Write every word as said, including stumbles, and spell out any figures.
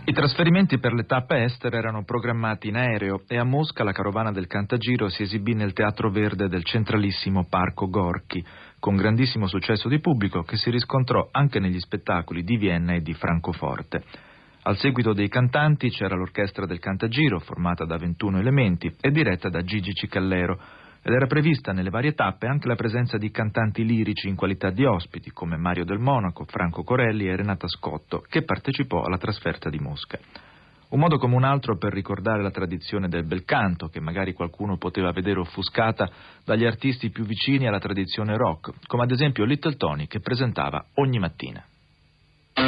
I trasferimenti per le tappe estere erano programmati in aereo e a Mosca la carovana del Cantagiro si esibì nel Teatro Verde del centralissimo Parco Gorki, con grandissimo successo di pubblico che si riscontrò anche negli spettacoli di Vienna e di Francoforte. Al seguito dei cantanti c'era l'orchestra del Cantagiro, formata da ventuno elementi e diretta da Gigi Cicallero, ed era prevista nelle varie tappe anche la presenza di cantanti lirici in qualità di ospiti, come Mario del Monaco, Franco Corelli e Renata Scotto, che partecipò alla trasferta di Mosca. Un modo come un altro per ricordare la tradizione del bel canto, che magari qualcuno poteva vedere offuscata dagli artisti più vicini alla tradizione rock, come ad esempio Little Tony, che presentava ogni mattina.